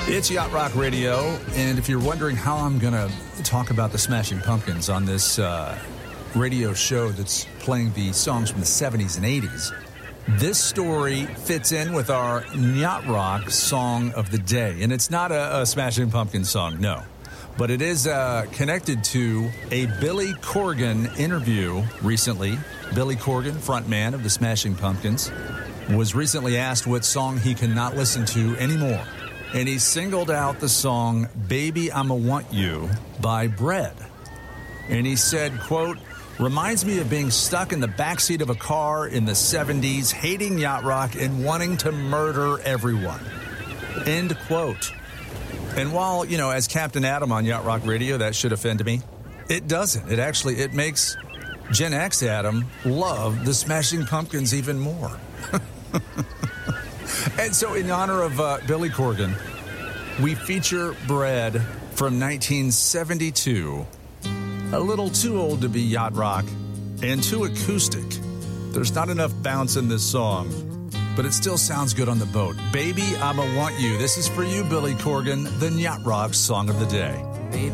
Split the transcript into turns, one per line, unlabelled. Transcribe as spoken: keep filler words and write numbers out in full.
It's Yacht Rock Radio, and if you're wondering how I'm going to talk about the Smashing Pumpkins on this uh, radio show that's playing the songs from the seventies and eighties, this story fits in with our Yacht Rock song of the day. And it's not a, a Smashing Pumpkins song, no. But it is uh, connected to a Billy Corgan interview recently. Billy Corgan, frontman of the Smashing Pumpkins, was recently asked what song he cannot listen to anymore. And he singled out the song Baby I'ma Want You by Bread. And he said, quote, reminds me of being stuck in the backseat of a car in the seventies, hating yacht rock and wanting to murder everyone. End quote. And while, you know, as Captain Adam on Yacht Rock Radio, that should offend me, it doesn't. It actually, it makes Gen X Adam love the Smashing Pumpkins even more. And so in honor of uh, Billy Corgan, we feature Bread from nineteen seventy-two. A little too old to be yacht rock and too acoustic. There's not enough bounce in this song, but it still sounds good on the boat. Baby, I'ma Want You. This is for you, Billy Corgan, the Yacht Rock song of the day.
Baby,